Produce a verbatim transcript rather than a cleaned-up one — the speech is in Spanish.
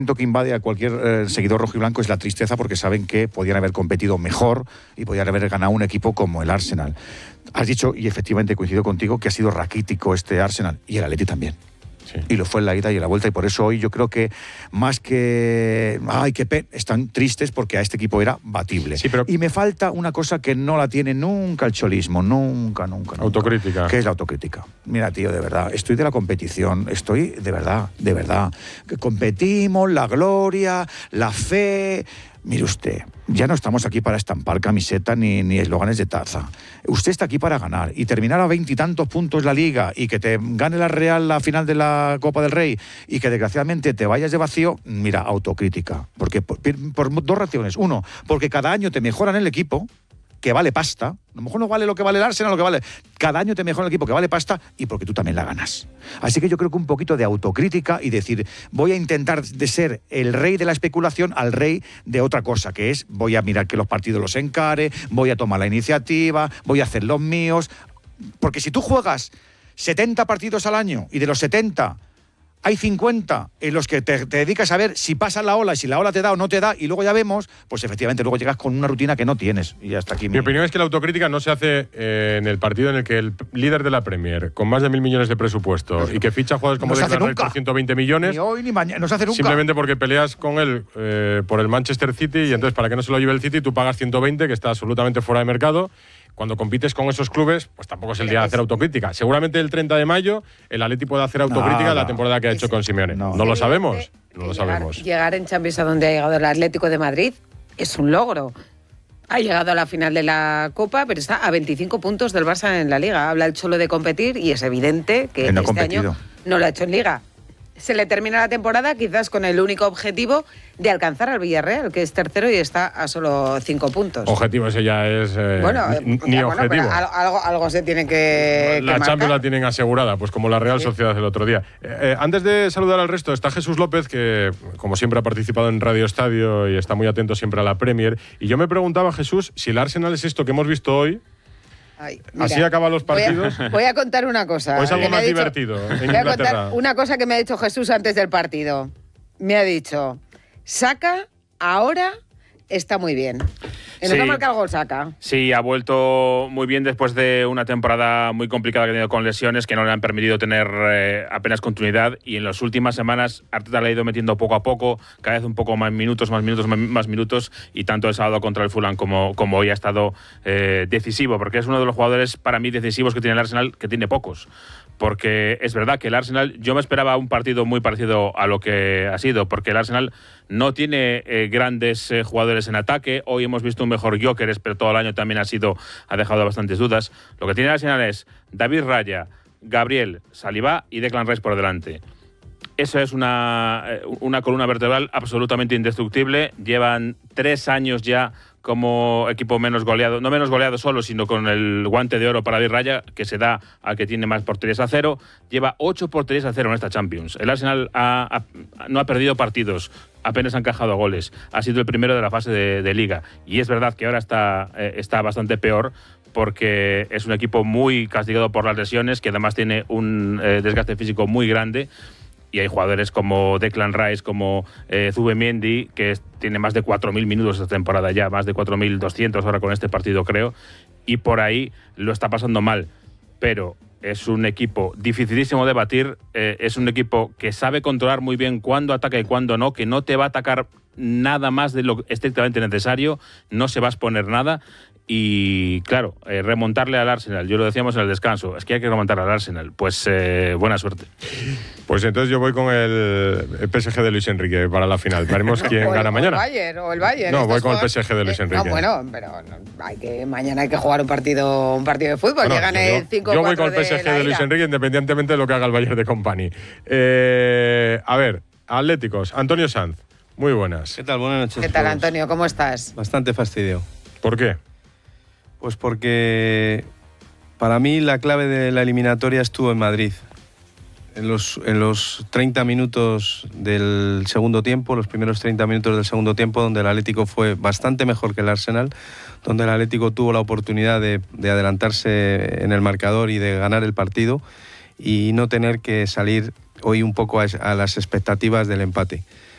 que invade a cualquier eh, seguidor rojiblanco es la tristeza, porque saben que podían haber competido mejor y podían haber ganado un equipo como el Arsenal. Has dicho, y efectivamente coincido contigo, que ha sido raquítico este Arsenal, y el Atleti también. Sí. Y lo fue en la ida y en la vuelta, y por eso hoy yo creo que más que ay qué pena, están tristes porque a este equipo era batible. Sí, pero... Y me falta una cosa que no la tiene nunca el cholismo, nunca, nunca, nunca. Autocrítica. ¿Qué es la autocrítica? Mira, tío, de verdad, estoy de la competición, estoy de verdad, de verdad. Que competimos, la gloria, la fe. Mire usted, ya no estamos aquí para estampar camisetas ni, ni eslóganes de taza. Usted está aquí para ganar y terminar a veintitantos puntos la Liga y que te gane la Real la final de la Copa del Rey y que desgraciadamente te vayas de vacío. Mira, autocrítica. Porque por, por dos razones. Uno, porque cada año te mejoran el equipo, que vale pasta. A lo mejor no vale lo que vale el Arsenal, lo que vale. Cada año te mejora el equipo que vale pasta, y porque tú también la ganas. Así que yo creo que un poquito de autocrítica y decir, voy a intentar de ser el rey de la especulación al rey de otra cosa, que es, voy a mirar que los partidos los encare, voy a tomar la iniciativa, voy a hacer los míos. Porque si tú juegas setenta partidos al año y de los setenta hay cincuenta en los que te, te dedicas a ver si pasa la ola, si la ola te da o no te da, y luego ya vemos, pues efectivamente luego llegas con una rutina que no tienes. Y hasta aquí. Mi, mi opinión es que la autocrítica no se hace eh, en el partido en el que el líder de la Premier, con más de mil millones de presupuesto, no, y que ficha jugadores como Declan Rice por ciento veinte millones, ni hoy ni mañana, no se hace nunca. Simplemente porque peleas con él eh, por el Manchester City, sí. Y entonces para que no se lo lleve el City tú pagas ciento veinte, que está absolutamente fuera de mercado. Cuando compites con esos clubes, pues tampoco es el día de hacer autocrítica. Seguramente el treinta de mayo el Atleti puede hacer autocrítica de la temporada que ha hecho con Simeone. No, no lo sabemos, no lo sabemos. Llegar, llegar en Champions a donde ha llegado el Atlético de Madrid es un logro. Ha llegado a la final de la Copa, pero está a veinticinco puntos del Barça en la Liga. Habla el Cholo de competir y es evidente que, que no este año no lo ha hecho en Liga. Se le termina la temporada quizás con el único objetivo de alcanzar al Villarreal, que es tercero y está a solo cinco puntos. Objetivo ese ya es eh, bueno, ni, ya, ni bueno, objetivo. Algo, algo se tiene que La que Champions marcar. la tienen asegurada, pues como la Real sí. Sociedad el otro día. Eh, eh, antes de saludar al resto, está Jesús López, que como siempre ha participado en Radio Estadio y está muy atento siempre a la Premier. Y yo me preguntaba, Jesús, si el Arsenal es esto que hemos visto hoy. Ay, mira, así acaban los partidos. Voy a, voy a contar una cosa. ¿O es algo más dicho, divertido en voy Inglaterra? A contar una cosa que me ha dicho Jesús antes del partido. Me ha dicho, Saka ahora está muy bien. ¿En sí. marca el gol Saka? Sí, ha vuelto muy bien después de una temporada muy complicada que ha tenido con lesiones que no le han permitido tener eh, apenas continuidad, y en las últimas semanas Arteta le ha ido metiendo poco a poco, cada vez un poco más minutos, más minutos, más, más minutos, y tanto el sábado contra el Fulham como, como hoy ha estado eh, decisivo, porque es uno de los jugadores para mí decisivos que tiene el Arsenal, que tiene pocos. Porque es verdad que el Arsenal, yo me esperaba un partido muy parecido a lo que ha sido, porque el Arsenal no tiene eh, grandes eh, jugadores en ataque. Hoy hemos visto un mejor Gyökeres, pero todo el año también ha sido ha dejado bastantes dudas. Lo que tiene el Arsenal es David Raya, Gabriel, Saliba y Declan Rice por delante. Eso es una, una columna vertebral absolutamente indestructible. Llevan tres años ya como equipo menos goleado, no menos goleado solo, sino con el guante de oro para David Raya, que se da al que tiene más porterías a cero. Lleva ocho porterías a cero en esta Champions. El Arsenal ha, ha, no ha perdido partidos, apenas ha encajado goles. Ha sido el primero de la fase de, de Liga. Y es verdad que ahora está, eh, está bastante peor, porque es un equipo muy castigado por las lesiones, que además tiene un eh, desgaste físico muy grande. Y hay jugadores como Declan Rice, como eh, Zubimendi, que es, tiene más de cuatro mil minutos esta temporada ya, más de cuatro mil doscientos ahora con este partido, creo. Y por ahí lo está pasando mal. Pero es un equipo dificilísimo de batir. Eh, es un equipo que sabe controlar muy bien cuándo ataca y cuándo no, que no te va a atacar nada más de lo estrictamente necesario, no se va a exponer nada. Y claro, eh, remontarle al Arsenal, yo lo decíamos en el descanso, es que hay que remontar al Arsenal, pues eh, buena suerte. Pues entonces yo voy con el, el P S G de Luis Enrique para la final. Veremos quién o el, gana o mañana. El Bayern, o el Bayern. No, voy con el P S G de Luis eh, Enrique. No, bueno, pero no, hay que, mañana hay que jugar un partido un partido de fútbol, bueno, que gane el cinco cuatro. Yo voy con el P S G de, de Luis Enrique independientemente de lo que haga el Bayern de Company. Eh, a ver, Atléticos, Antonio Sanz, muy buenas. ¿Qué tal? Buenas noches. ¿Qué tal, Antonio? ¿Cómo estás? Bastante fastidio. ¿Por qué? Pues porque para mí la clave de la eliminatoria estuvo en Madrid. En los, en los treinta minutos del segundo tiempo, los primeros treinta minutos del segundo tiempo, donde el Atlético fue bastante mejor que el Arsenal, donde el Atlético tuvo la oportunidad de, de adelantarse en el marcador y de ganar el partido y no tener que salir hoy un poco a, a las expectativas del empate.